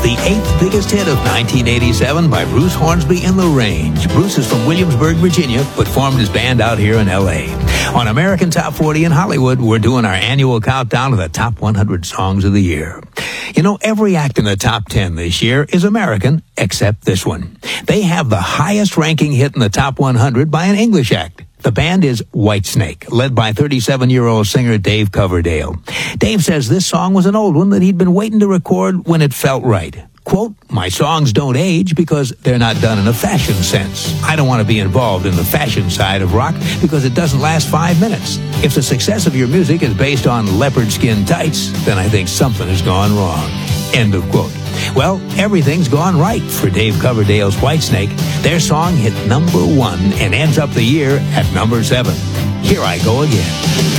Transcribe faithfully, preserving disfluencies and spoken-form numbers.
the eighth biggest hit of nineteen eighty-seven by Bruce Hornsby and the Range. Bruce is from Williamsburg, Virginia, but formed his band out here in L A. On American Top forty in Hollywood, we're doing our annual countdown of the top one hundred songs of the year. You know, every act in the top ten this year is American, except this one. They have the highest ranking hit in the top one hundred by an English act. The band is Whitesnake, led by thirty-seven-year-old singer Dave Coverdale. Dave says this song was an old one that he'd been waiting to record when it felt right. Quote, "My songs don't age because they're not done in a fashion sense. I don't want to be involved in the fashion side of rock because it doesn't last five minutes. If the success of your music is based on leopard skin tights, then I think something has gone wrong." End of quote. Well, everything's gone right for Dave Coverdale's Whitesnake. Their song hit number one and ends up the year at number seven. Here I Go Again.